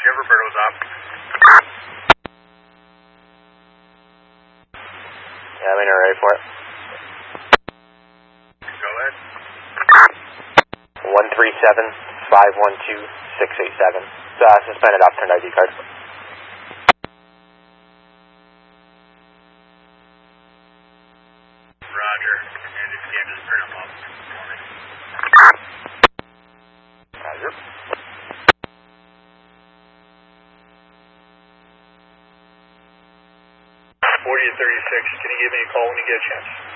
Roberto's up. Yeah, I'm in ready for it. Go ahead. 137-512-687. Suspended off-turn ID card. Roger. And if you can just print them up for me. Roger. 40 to 36. Can you give me a call when you get a chance?